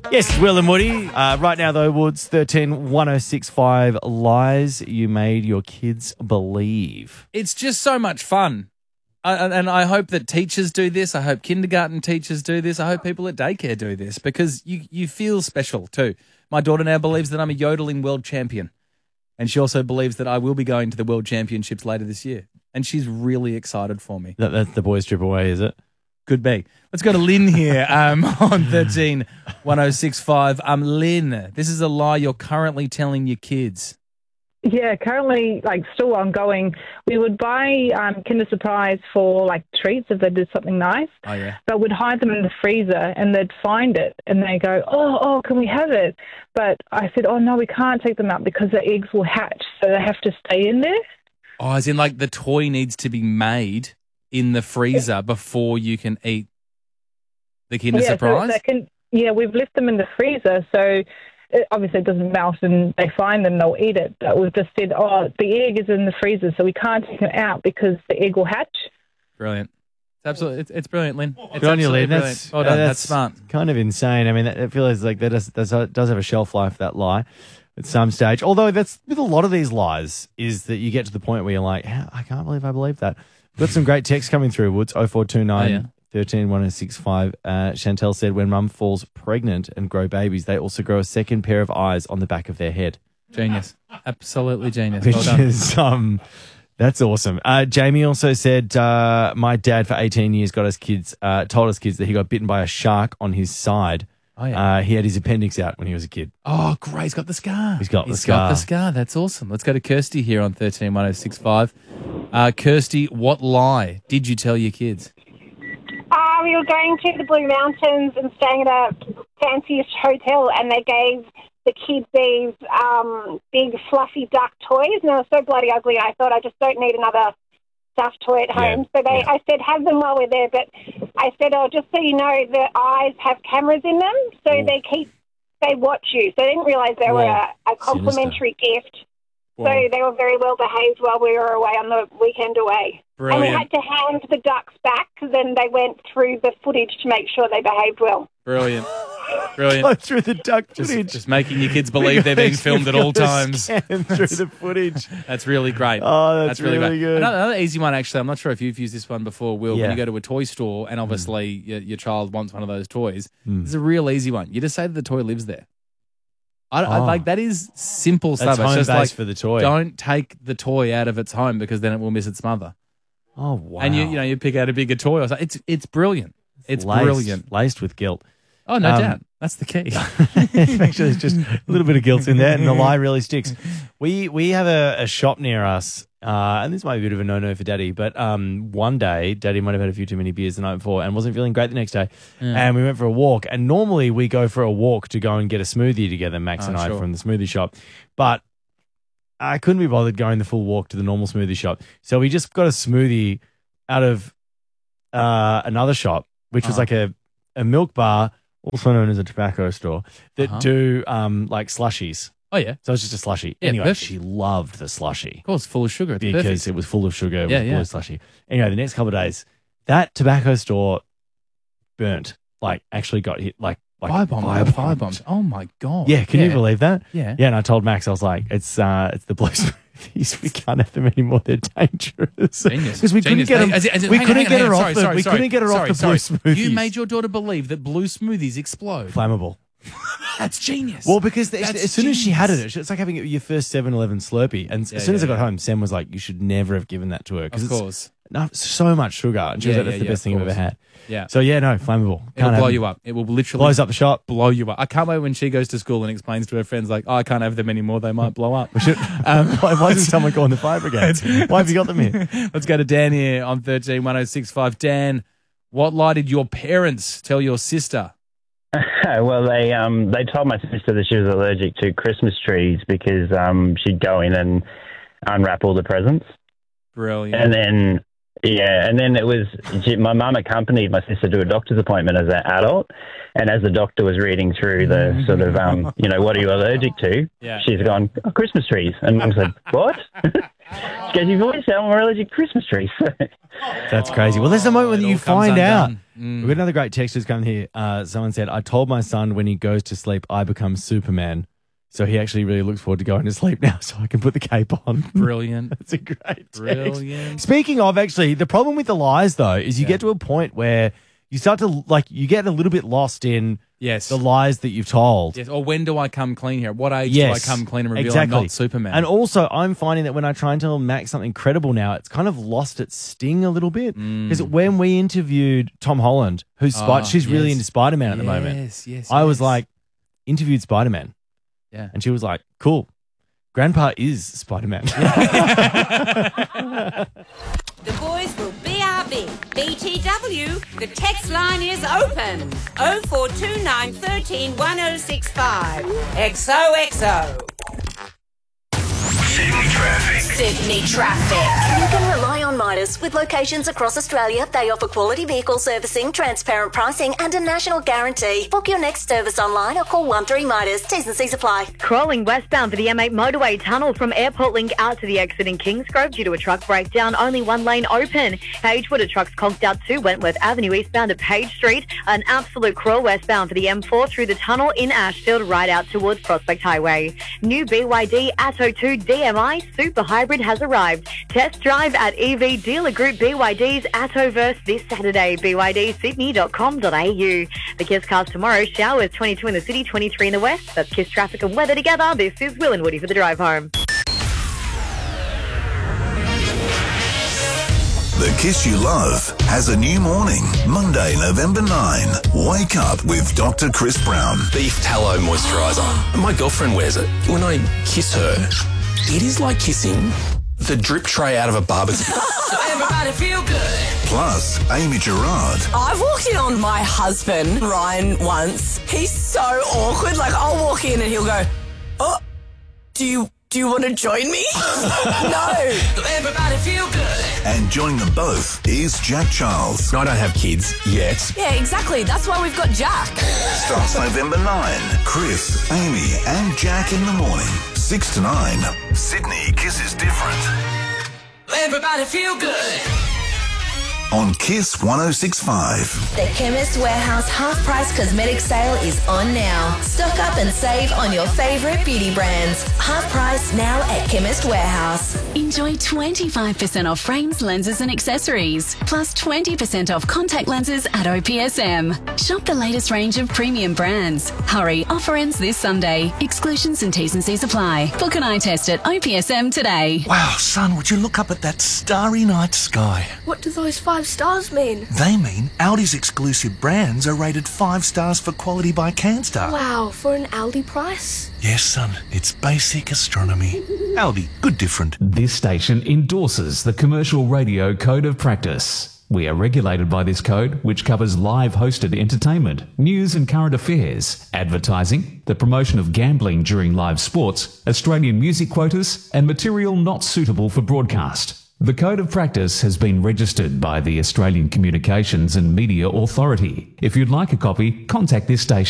Yes, Will and Woody. Right now, though, Woods, 13 1065 lies you made your kids believe. It's just so much fun. And I hope that teachers do this. I hope kindergarten teachers do this. I hope people at daycare do this because you feel special too. My daughter now believes that I'm a yodeling world champion. And she also believes that I will be going to the world championships later this year. And she's really excited for me. That's the boys' trip away, is it? Could be. Let's go to Lynn here on 13 1065. Lynn, this is a lie you're currently telling your kids. Yeah, currently, still ongoing. We would buy Kinder Surprise for, treats if they did something nice. Oh, yeah. But we'd hide them in the freezer, and they'd find it, and they go, oh, can we have it? But I said, oh, no, we can't take them out because the eggs will hatch, so they have to stay in there. Oh, as in, the toy needs to be made in the freezer before you can eat the Kinder Surprise? So we've left them in the freezer, so obviously it doesn't melt and they find them, they'll eat it. But we've just said, the egg is in the freezer, so we can't take it out because the egg will hatch. Brilliant. It's absolutely, it's brilliant, Lynn. It's Good on you, Lynn. Well done. That's smart. Kind of insane. I mean, it feels like that does have a shelf life, that lie, at some stage. Although that's with a lot of these lies is that you get to the point where you're like, I can't believe I believe that. We've got some great texts coming through, Woods, 0429 13 1065. Chantel said, when mum falls pregnant and grow babies, they also grow a second pair of eyes on the back of their head. Genius. Absolutely genius. Which well done. is, that's awesome. Jamie also said, my dad for 18 years told us kids that he got bitten by a shark on his side. Oh, yeah. He had his appendix out when he was a kid. Oh, great. He's got the scar. He's got the scar. That's awesome. Let's go to Kirsty here on 13 1065. Kirsty, what lie did you tell your kids? We were going to the Blue Mountains and staying at a fanciest hotel, and they gave the kids these big fluffy duck toys, and they were so bloody ugly. I thought, I just don't need another stuffed toy at home. So I said, have them while we're there. But I said, just so you know, the eyes have cameras in them, so they watch you. So they didn't realise they were a complimentary gift. So they were very well behaved while we were away on the weekend away. Brilliant. And we had to hand the ducks back because then they went through the footage to make sure they behaved well. Brilliant. Go through the duck footage. Just making your kids believe they're being filmed at all times. Through the footage. That's really great. Oh, that's really great. good. Another easy one, actually. I'm not sure if you've used this one before, Will. Yeah. When you go to a toy store and obviously your child wants one of those toys, it's a real easy one. You just say that the toy lives there. I that is simple stuff. That's home it's just base for the toy. Don't take the toy out of its home because then it will miss its mother. Oh, wow. And you pick out a bigger toy. It's brilliant. It's brilliant. Laced with guilt. Oh, no doubt. That's the key. Actually, there's just a little bit of guilt in there, and the lie really sticks. We have a shop near us, and this might be a bit of a no-no for Daddy, but one day, Daddy might have had a few too many beers the night before and wasn't feeling great the next day, and we went for a walk. And normally we go for a walk to go and get a smoothie together, Max and I, from the smoothie shop. But I couldn't be bothered going the full walk to the normal smoothie shop, so we just got a smoothie out of another shop, which was like a milk bar, also known as a tobacco store, that do slushies. Oh, yeah. So it's just a slushie. Yeah, anyway, perfect. she loved the slushie. Of course, full of sugar. It's because perfect. it was full of sugar. It Yeah, was yeah. full of slushie. Anyway, the next couple of days, that tobacco store burnt. Actually got hit. Firebombs. Oh, my God. Yeah, can you believe that? Yeah. Yeah, and I told Max, I was like, it's the blue smoothies. We can't have them anymore. They're dangerous. Because we couldn't get them. We couldn't get her off the. We couldn't get her off the blue smoothies. You made your daughter believe that blue smoothies explode. Flammable. That's genius. Well, because as soon as she had it, it's like having your first 7-Eleven Slurpee. And as soon as I got home, Sam was like, you should never have given that to her. Of course. It's so much sugar. And she was like, that's the best thing I've ever had. Yeah. So, no, flammable. It'll blow you up. It will literally blows up the shop. Blow you up. I can't wait when she goes to school and explains to her friends, I can't have them anymore. They might blow up. Why doesn't someone call in the fire brigade? Why have you got them here? Let's go to Dan here on 13 1065. Dan, what lie did your parents tell your sister? Well, they told my sister that she was allergic to Christmas trees because she'd go in and unwrap all the presents. Brilliant. And then it was my mum accompanied my sister to a doctor's appointment as an adult, and as the doctor was reading through the sort of what are you allergic to? Yeah. She's gone, Christmas trees, and Mum said, what? She goes, you've always said I'm allergic to Christmas trees. That's crazy. Well, there's a moment when it you all comes find out. undone. We've got another great text that's come here. Someone said, I told my son when he goes to sleep, I become Superman. So he actually really looks forward to going to sleep now so I can put the cape on. Brilliant. That's a great text. Brilliant. Speaking of, actually, the problem with the lies, though, is you get to a point where you start to, you get a little bit lost in Yes. the lies that you've told. Yes. Or when do I come clean here? At what age do I come clean and reveal I'm not Superman? And also, I'm finding that when I try and tell Max something credible now, it's kind of lost its sting a little bit. Because when we interviewed Tom Holland, she's really into Spider-Man at the moment. Yes. I was like, interviewed Spider-Man. Yeah. And she was like, cool. Grandpa is Spider-Man. The boys will BRB. BTW, the text line is open. 0429 13 1065. XOXO. Sydney traffic. You can rely on Midas. With locations across Australia, they offer quality vehicle servicing, transparent pricing and a national guarantee. Book your next service online or call 13 Midas. T's and C's apply. Crawling westbound for the M8 motorway tunnel from Airport Link out to the exit in Kingsgrove due to a truck breakdown. Only one lane open. Hagewood, a truck's conked out to Wentworth Avenue eastbound at Page Street. An absolute crawl westbound for the M4 through the tunnel in Ashfield right out towards Prospect Highway. New BYD Atto 2 DMI Super Hybrid has arrived. Test drive at EV Dealer Group BYD's Attoverse this Saturday. BYDSydney.com.au. The Kiss Cast tomorrow. Showers 22 in the city, 23 in the west. That's Kiss traffic and weather together. This is Will and Woody for the drive home. The Kiss You Love has a new morning. Monday, November 9. Wake up with Dr. Chris Brown. Beef tallow moisturiser. My girlfriend wears it. When I kiss her, it is like kissing the drip tray out of a barbecue. Everybody feel good. Plus, Amy Gerard. I've walked in on my husband, Ryan, once. He's so awkward. Like, I'll walk in and he'll go, oh, do you want to join me? No. Everybody feel good. And joining them both is Jack Charles. I don't have kids yet. Yeah, exactly. That's why we've got Jack. Starts November 9. Chris, Amy and Jack in the morning. 6 to 9. Sydney kisses different. Everybody feel good. On Kiss 106.5. The Chemist Warehouse half-price cosmetic sale is on now. Stock up and save on your favourite beauty brands. Half price now at Chemist Warehouse. Enjoy 25% off frames, lenses and accessories. Plus 20% off contact lenses at OPSM. Shop the latest range of premium brands. Hurry, offer ends this Sunday. Exclusions and T's and C's apply. Book an eye test at OPSM today. Wow, son, would you look up at that starry night sky? What do those 5 stars mean? They mean Aldi's exclusive brands are rated 5 stars for quality by CanStar. Wow, for an Aldi price? Yes, son, it's basic astronomy. Aldi, good different. This station endorses the Commercial Radio Code of Practice. We are regulated by this code, which covers live hosted entertainment, news and current affairs, advertising, the promotion of gambling during live sports, Australian music quotas, and material not suitable for broadcast. The Code of Practice has been registered by the Australian Communications and Media Authority. If you'd like a copy, contact this station.